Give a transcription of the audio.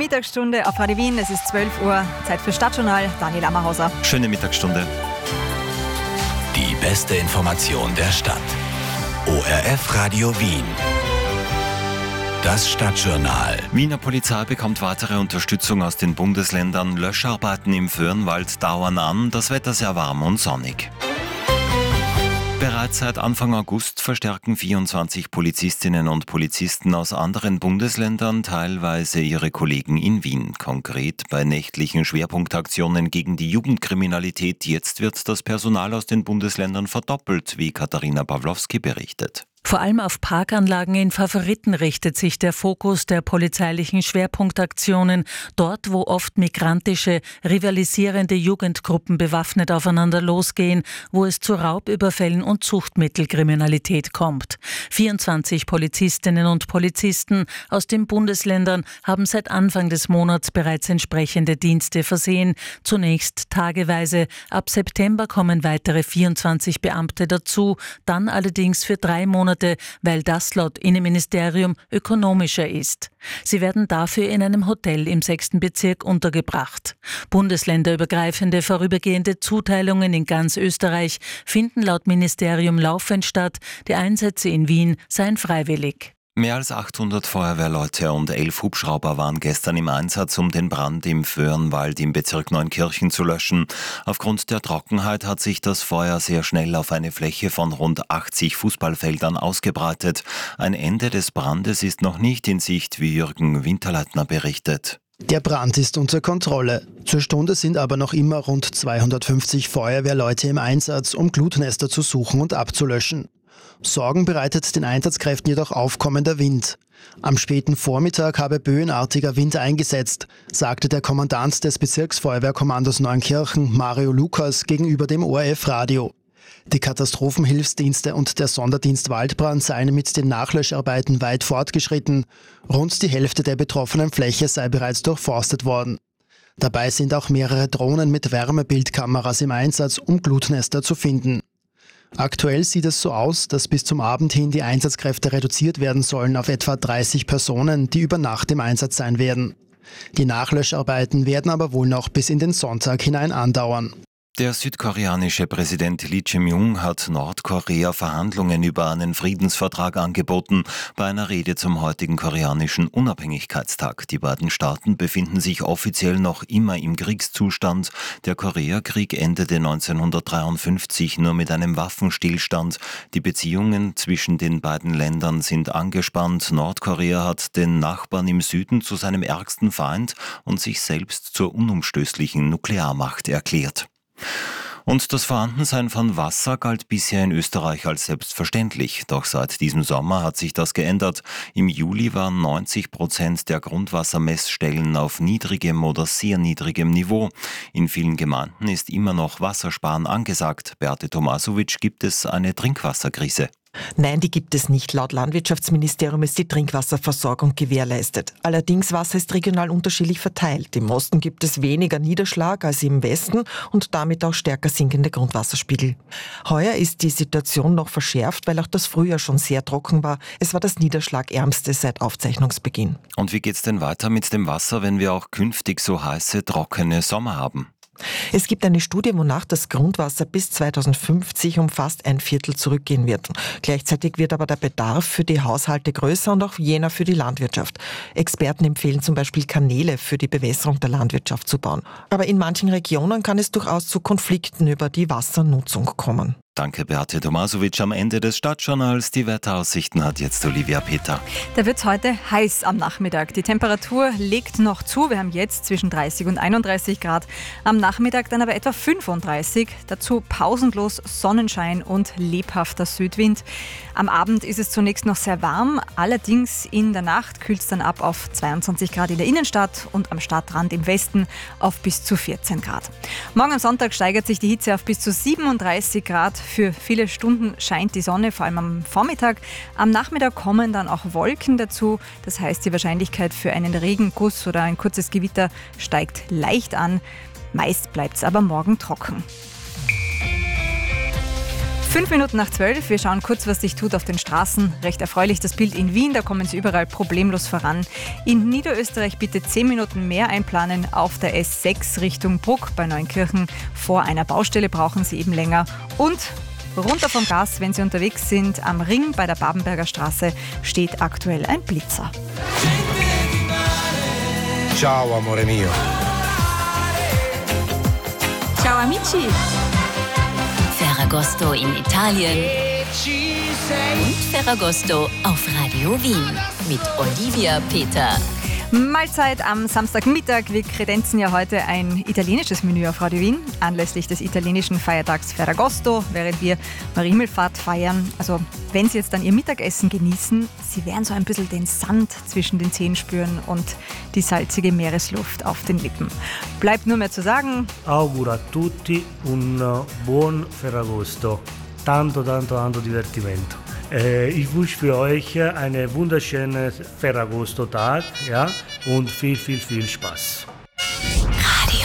Mittagsstunde auf Radio Wien. Es ist 12 Uhr, Zeit für Stadtjournal. Daniel Ammerhauser. Schöne Mittagsstunde. Die beste Information der Stadt. ORF Radio Wien. Das Stadtjournal. Wiener Polizei bekommt weitere Unterstützung aus den Bundesländern. Löscharbeiten im Föhrenwald dauern an. Das Wetter sehr warm und sonnig. Bereits seit Anfang August verstärken 24 Polizistinnen und Polizisten aus anderen Bundesländern teilweise ihre Kollegen in Wien. Konkret bei nächtlichen Schwerpunktaktionen gegen die Jugendkriminalität. Jetzt wird das Personal aus den Bundesländern verdoppelt, wie Katharina Pawlowski berichtet. Vor allem auf Parkanlagen in Favoriten richtet sich der Fokus der polizeilichen Schwerpunktaktionen, dort wo oft migrantische, rivalisierende Jugendgruppen bewaffnet aufeinander losgehen, wo es zu Raubüberfällen und Suchtmittelkriminalität kommt. 24 Polizistinnen und Polizisten aus den Bundesländern haben seit Anfang des Monats bereits entsprechende Dienste versehen, zunächst tageweise. Ab September kommen weitere 24 Beamte dazu, dann allerdings für 3 Monate, weil das laut Innenministerium ökonomischer ist. Sie werden dafür in einem Hotel im 6. Bezirk untergebracht. Bundesländerübergreifende vorübergehende Zuteilungen in ganz Österreich finden laut Ministerium laufend statt. Die Einsätze in Wien seien freiwillig. Mehr als 800 Feuerwehrleute und 11 Hubschrauber waren gestern im Einsatz, um den Brand im Föhrenwald im Bezirk Neunkirchen zu löschen. Aufgrund der Trockenheit hat sich das Feuer sehr schnell auf eine Fläche von rund 80 Fußballfeldern ausgebreitet. Ein Ende des Brandes ist noch nicht in Sicht, wie Jürgen Winterleitner berichtet. Der Brand ist unter Kontrolle. Zur Stunde sind aber noch immer rund 250 Feuerwehrleute im Einsatz, um Glutnester zu suchen und abzulöschen. Sorgen bereitet den Einsatzkräften jedoch aufkommender Wind. Am späten Vormittag habe böenartiger Wind eingesetzt, sagte der Kommandant des Bezirksfeuerwehrkommandos Neunkirchen, Mario Lukas, gegenüber dem ORF-Radio. Die Katastrophenhilfsdienste und der Sonderdienst Waldbrand seien mit den Nachlöscharbeiten weit fortgeschritten. Rund die Hälfte der betroffenen Fläche sei bereits durchforstet worden. Dabei sind auch mehrere Drohnen mit Wärmebildkameras im Einsatz, um Glutnester zu finden. Aktuell sieht es so aus, dass bis zum Abend hin die Einsatzkräfte reduziert werden sollen auf etwa 30 Personen, die über Nacht im Einsatz sein werden. Die Nachlöscharbeiten werden aber wohl noch bis in den Sonntag hinein andauern. Der südkoreanische Präsident Lee Jae-myung hat Nordkorea Verhandlungen über einen Friedensvertrag angeboten, bei einer Rede zum heutigen koreanischen Unabhängigkeitstag. Die beiden Staaten befinden sich offiziell noch immer im Kriegszustand. Der Koreakrieg endete 1953 nur mit einem Waffenstillstand. Die Beziehungen zwischen den beiden Ländern sind angespannt. Nordkorea hat den Nachbarn im Süden zu seinem ärgsten Feind und sich selbst zur unumstößlichen Nuklearmacht erklärt. Und das Vorhandensein von Wasser galt bisher in Österreich als selbstverständlich. Doch seit diesem Sommer hat sich das geändert. Im Juli waren 90% der Grundwassermessstellen auf niedrigem oder sehr niedrigem Niveau. In vielen Gemeinden ist immer noch Wassersparen angesagt. Beate Tomasovic, gibt es eine Trinkwasserkrise? Nein, die gibt es nicht. Laut Landwirtschaftsministerium ist die Trinkwasserversorgung gewährleistet. Allerdings Wasser ist regional unterschiedlich verteilt. Im Osten gibt es weniger Niederschlag als im Westen und damit auch stärker sinkende Grundwasserspiegel. Heuer ist die Situation noch verschärft, weil auch das Frühjahr schon sehr trocken war. Es war das niederschlagärmste seit Aufzeichnungsbeginn. Und wie geht's denn weiter mit dem Wasser, wenn wir auch künftig so heiße, trockene Sommer haben? Es gibt eine Studie, wonach das Grundwasser bis 2050 um fast 1/4 zurückgehen wird. Gleichzeitig wird aber der Bedarf für die Haushalte größer und auch jener für die Landwirtschaft. Experten empfehlen zum Beispiel Kanäle für die Bewässerung der Landwirtschaft zu bauen. Aber in manchen Regionen kann es durchaus zu Konflikten über die Wassernutzung kommen. Danke, Beate Tomasovic. Am Ende des Stadtjournals. Die Wetteraussichten hat jetzt Olivia Peter. Da wird es heute heiß am Nachmittag. Die Temperatur legt noch zu. Wir haben jetzt zwischen 30 und 31 Grad. Am Nachmittag dann aber etwa 35. Dazu pausenlos Sonnenschein und lebhafter Südwind. Am Abend ist es zunächst noch sehr warm. Allerdings in der Nacht kühlt es dann ab auf 22 Grad in der Innenstadt und am Stadtrand im Westen auf bis zu 14 Grad. Morgen am Sonntag steigert sich die Hitze auf bis zu 37 Grad. Für viele Stunden scheint die Sonne, vor allem am Vormittag. Am Nachmittag kommen dann auch Wolken dazu. Das heißt, die Wahrscheinlichkeit für einen Regenguss oder ein kurzes Gewitter steigt leicht an. Meist bleibt es aber morgen trocken. 11:05. Wir schauen kurz, was sich tut auf den Straßen. Recht erfreulich das Bild in Wien, da kommen Sie überall problemlos voran. In Niederösterreich bitte 10 Minuten mehr einplanen. Auf der S6 Richtung Bruck bei Neunkirchen. Vor einer Baustelle brauchen Sie eben länger. Und runter vom Gas, wenn Sie unterwegs sind. Am Ring bei der Babenberger Straße steht aktuell ein Blitzer. Ciao, amore mio. Ciao amici. Ferragosto in Italien und Ferragosto auf Radio Wien mit Olivia Peter. Mahlzeit am Samstagmittag. Wir kredenzen ja heute ein italienisches Menü auf Radio Wien, anlässlich des italienischen Feiertags Ferragosto, während wir Marienhimmelfahrt feiern. Also wenn Sie jetzt dann Ihr Mittagessen genießen, Sie werden so ein bisschen den Sand zwischen den Zähnen spüren und die salzige Meeresluft auf den Lippen. Bleibt nur mehr zu sagen: Auguro a tutti un buon Ferragosto. Tanto Divertimento. Ich wünsche für euch einen wunderschönen Ferragosto-Tag, ja, und viel Spaß.